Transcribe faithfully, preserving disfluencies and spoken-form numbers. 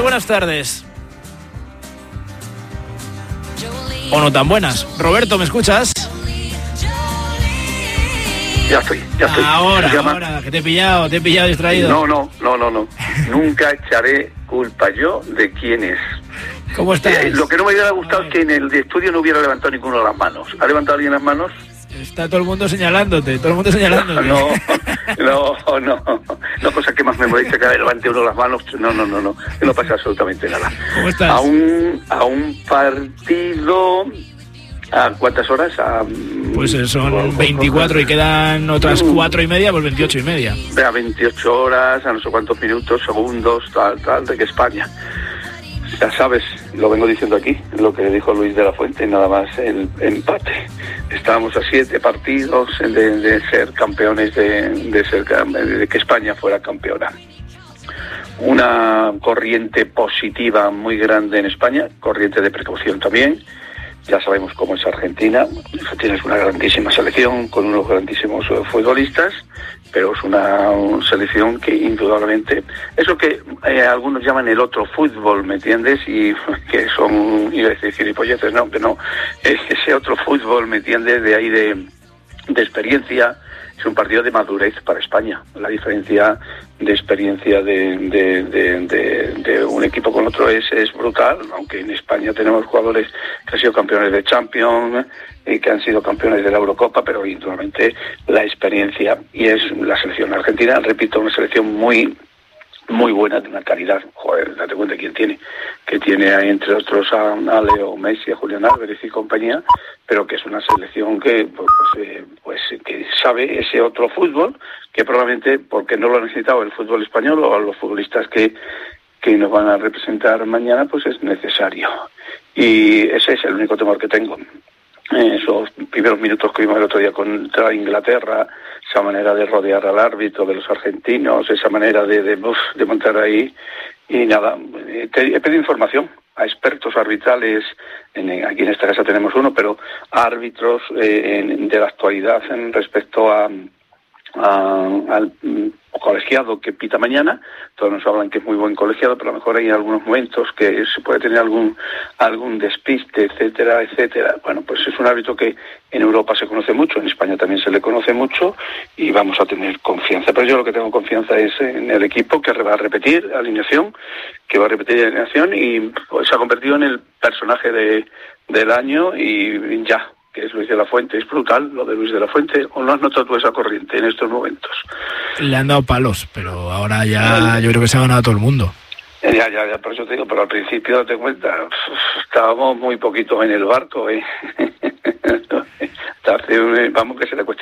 tal? Buenas tardes. O no tan buenas. Roberto, ¿me escuchas? Ya estoy, ya estoy. Ahora, ahora, que te he pillado, te he pillado distraído. No, no, no, no, no. Nunca echaré culpa yo de quién es. ¿Cómo estás? Eh, lo que no me hubiera gustado es que en el estudio no hubiera levantado ninguno de las manos. ¿Ha levantado alguien las manos? Está todo el mundo señalándote, todo el mundo señalándote. No, no, no. No, cosa que más me molesta que levante uno las manos. No, no, no, no. Que no pasa absolutamente nada. ¿Cómo estás? A un, a un partido... ¿A cuántas horas? A, pues son veinticuatro y quedan otras cuatro y media, pues veintiocho y media. A veintiocho horas, a no sé cuántos minutos, segundos, tal, tal, de que España. Ya sabes, lo vengo diciendo aquí, lo que dijo Luis de la Fuente, nada más el empate. Estábamos a siete partidos de, de ser campeones, de, de, ser, de que España fuera campeona. Una corriente positiva muy grande en España, corriente de precaución también. Ya sabemos cómo es Argentina. Argentina es una grandísima selección con unos grandísimos futbolistas, pero es una, una selección que indudablemente, eso que eh, algunos llaman el otro fútbol, ¿me entiendes? Y que son, iba a decir gilipolleces, no, que no, es ese otro fútbol, ¿me entiendes? De ahí de, de experiencia. Es un partido de madurez para España. La diferencia de experiencia de, de, de, de, de un equipo con otro es, es brutal, aunque en España tenemos jugadores que han sido campeones de Champions y que han sido campeones de la Eurocopa, pero indudablemente la experiencia, y es la selección argentina, repito, una selección muy muy buena, de una calidad, joder, date cuenta quién tiene, que tiene ahí entre otros a, a Leo Messi, a Julián Álvarez y compañía, pero que es una selección que pues, pues, eh, pues que sabe ese otro fútbol, que probablemente porque no lo ha necesitado el fútbol español o a los futbolistas que, que nos van a representar mañana, pues es necesario. Y ese es el único temor que tengo. Esos primeros minutos que vimos el otro día contra Inglaterra, esa manera de rodear al árbitro de los argentinos, esa manera de, de, uf, de montar ahí, y nada, te, he pedido información a expertos arbitrales, en, aquí en esta casa tenemos uno, pero a árbitros eh, en, de la actualidad en respecto a, a al colegiado que pita mañana. Todos nos hablan que es muy buen colegiado, pero a lo mejor hay algunos momentos que se puede tener algún algún despiste, etcétera, etcétera. Bueno, pues es un árbitro que en Europa se conoce mucho, en España también se le conoce mucho y vamos a tener confianza. Pero yo lo que tengo confianza es en el equipo, que va a repetir alineación, que va a repetir alineación y pues se ha convertido en el personaje de del año y ya, que es Luis de la Fuente. Es brutal lo de Luis de la Fuente. ¿O no has notado tú esa corriente en estos momentos? Le han dado palos, pero ahora ya yo creo que se ha ganado a todo el mundo. Ya, ya, ya, por eso te digo, pero al principio, date cuenta, estábamos muy poquitos en el barco, ¿eh? Vamos, que se te cuesta.